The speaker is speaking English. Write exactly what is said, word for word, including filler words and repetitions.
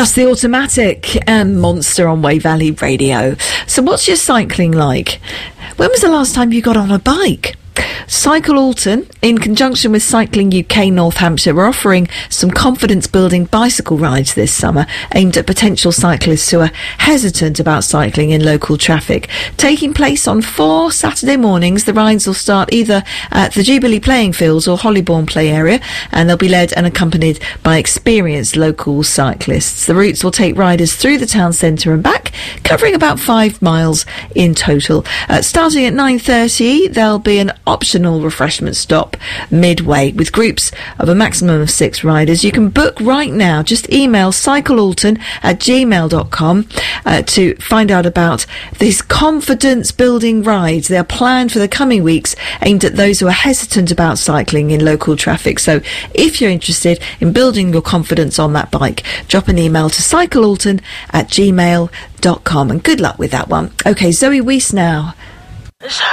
Just the Automatic and Monster on Way Valley Radio. So what's your cycling like? When was the last time you got on a bike? Cycle Alton, in conjunction with Cycling U K North Hampshire, are offering some confidence-building bicycle rides this summer aimed at potential cyclists who are hesitant about cycling in local traffic. Taking place on four Saturday mornings, the rides will start either at the Jubilee Playing Fields or Hollybourne Play Area, and they'll be led and accompanied by experienced local cyclists. The routes will take riders through the town centre and back, covering about five miles in total. Uh, starting at nine thirty, there'll be an optional refreshment stop midway with groups of a maximum of six riders. You can book right now. Just email cyclealton at gmail dot com uh, to find out about these confidence building rides. They are planned for the coming weeks, aimed at those who are hesitant about cycling in local traffic. So if you're interested in building your confidence on that bike, drop an email to cyclealton at gmail dot com, and good luck with that one. Okay, Zoe Weiss now. This